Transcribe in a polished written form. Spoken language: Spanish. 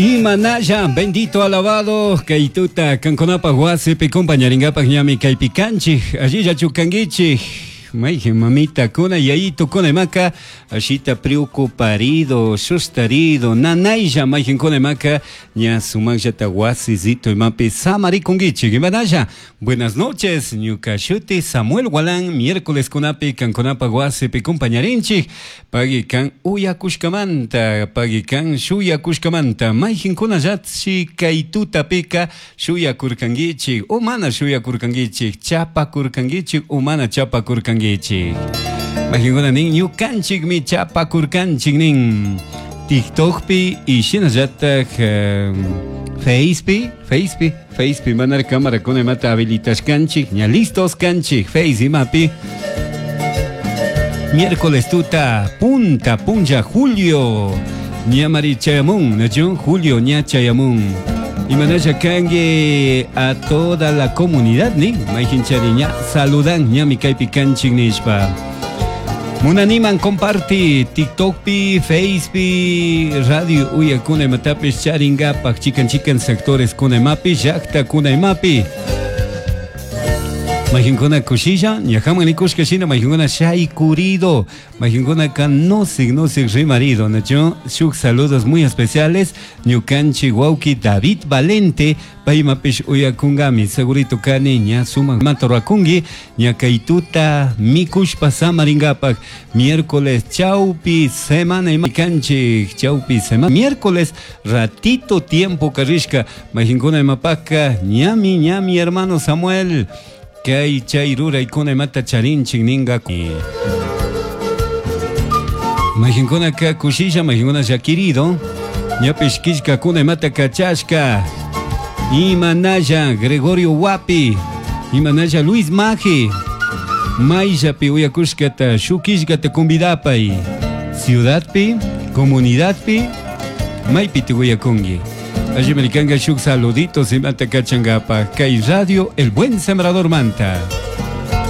Imanaya, bendito, alabado, kaituta, kankonapa huasipi, compañeringapa, ñami, kaipicanchi, allí ya chucanguichi. Maije, mamita, kuna yaito, kuna maca, ashita preocuparido, sustarido, nanaya, maije, kuna maca, ña sumaya tahuasi, zito, y mapi, samari conguichi, Imanaya. Buenas noches, ñucashuti, Samuel Gualán, miércoles kunapi, kankonapa huasipi, compañerinchi, pagi kan uyakushkamanta, pagi kan shuyakushkamanta, maije, kuna yatsi, kaituta pika, shuyakurkangichi, umana shuyakurkangichi, chapa kurkangichi, umana chapa kurkangichi. Majingona ning new kanchik mi chapa kurkanchik ning TikTokpi y shinajata Facepi manar cámara con mata habilitas kanchik ya listos kanchik Face y mapi miércoles tuta punja Julio ñamari chayamun najon Julio ña chayamun y manaya kange a toda la comunidad ni majinchariña saludan ñami kaipi kanchik nishpa munaniman comparti TikTokpi Facepi radio uya kunay matapis charingapak chikan sectores kunay mapi llaqta kunay mapi Majinkona kushilla, ñajaman ni kushkashina, majinkona shay curido, majinkona kan no sig remarido, ¿no? Shuk saludos muy especiales, ñukanchi wauki David Valente, paimapish uyakungami, segurito kani, ña suma matarakungi, ña kaituta mikushpa samaringapak, miércoles chaupi semana y makanchi, chaupi semana, miércoles ratito tiempo karishka, majinkona mapaka, ñami hermano Samuel, que hay chairura y con mata charin chingninga majinkona ka kushilla majinkona ya querido ya pesquisca con mata cachasca Imanaya Gregorio Wapi Imanaya Luis Maji Maya pi uyakushkata shukishkata convidapay ciudad pi comunidad pi maypi te uyakungi allí me shuk saluditos y manta cachangapa Kai Radio, el buen sembrador manta.